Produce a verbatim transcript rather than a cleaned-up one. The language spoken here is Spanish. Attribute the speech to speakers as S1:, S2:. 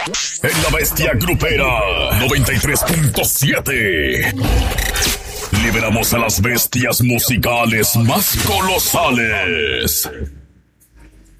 S1: En la Bestia Grupera noventa y tres punto siete. Liberamos a las bestias musicales más colosales.